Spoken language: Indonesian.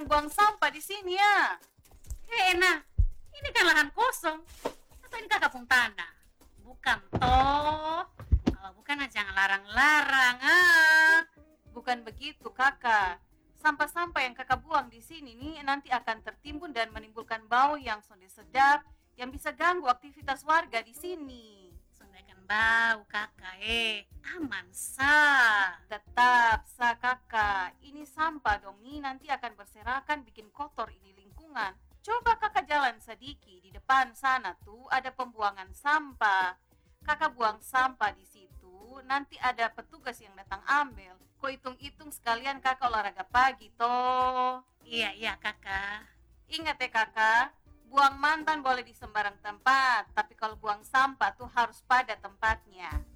jangan buang sampah di sini ya. Enak, ini kan lahan kosong. Atau ini kakak pun tanah? Bukan toh? Kalau bukan jangan larang-larang. Bukan begitu kakak. Sampah-sampah yang kakak buang di sini nih nanti akan tertimbun dan menimbulkan bau yang sudah sedap yang bisa ganggu aktivitas warga di sini. Sundaikan bau kakak, aman sah. Tetap sah kakak. Ini sampah dong nih nanti akan berserakan bikin kotor ini lingkungan. Coba kakak jalan sedikit di depan sana tuh ada pembuangan sampah. Kakak buang sampah di situ, nanti ada petugas yang datang ambil. Kok hitung-hitung sekalian kakak olahraga pagi toh. Iya kakak. Ingat ya kakak, buang mantan boleh di sembarang tempat, tapi kalau buang sampah tuh harus pada tempatnya.